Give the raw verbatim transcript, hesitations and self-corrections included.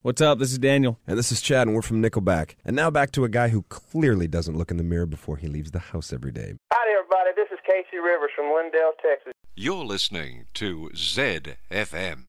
What's up? This is Daniel. And this is Chad, and we're from Nickelback. And now back to a guy who clearly doesn't look in the mirror before he leaves the house every day. Hi, everybody. This is Casey Rivers from Lindale, Texas. You're listening to Z F M.